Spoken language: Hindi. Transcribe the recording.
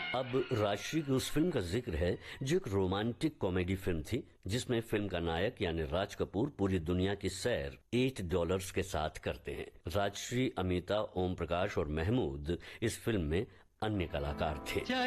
अब राजश्री की उस फिल्म का जिक्र है जो एक रोमांटिक कॉमेडी फिल्म थी, जिसमें फिल्म का नायक यानी राज कपूर पूरी दुनिया की सैर $8 के साथ करते हैं। राजश्री, अमिता, ओम प्रकाश और महमूद इस फिल्म में अन्य कलाकार थे।